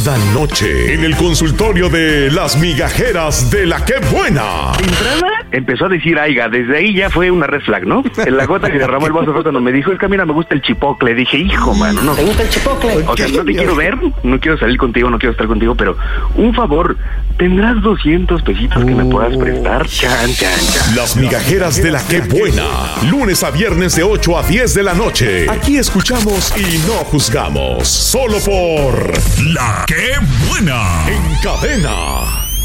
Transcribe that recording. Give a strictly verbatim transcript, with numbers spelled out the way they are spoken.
Cada noche en el consultorio de las migajeras de la que buena. De entrada empezó a decir aiga, desde ahí ya fue una red flag, ¿no? En la gota que derramó el vaso fue cuando me dijo, es que a mí no me gusta el chipocle. Dije, hijo, mano, no. ¿Te gusta el chipocle? O sea, no te quiero ver, no quiero salir contigo, no quiero estar contigo, pero un favor, ¿tendrás doscientos pesitos que me puedas prestar? Chan, chan, chan. Las migajeras de la que buena. Lunes a viernes de ocho a diez de la noche. Aquí escuchamos y no juzgamos. Solo por La que buena. En Cadena.